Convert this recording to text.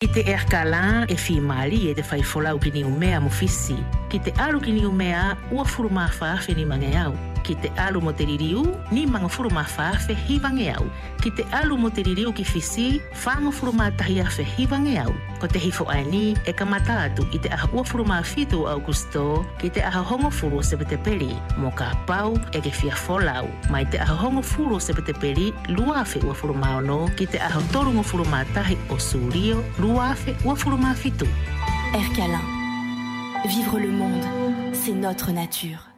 I te erkalan e fi mali e te whai folau ki ni umea mo fisi. Ki te alu ki ni umea ua furu mawhaafe ni mange au. Ki te alu mo te ririu ni mga furu mawhaafe hivange au. Ki te alu mo te ririu ki fisi whango furu matahi afe hivange au. Ko te hifo aini e kamata atu i te aha ua furu mafitu o Augusto ki te aha hongo furu Sepetepeli. Mo ka pau e ke fia folau. Mai te aha hongo furu Sepetepeli luafe ua furu maono ki te aha torungo furu matahi o Surio luafe ua furu mafitu. Ercalin. Vivre le monde, c'est notre nature.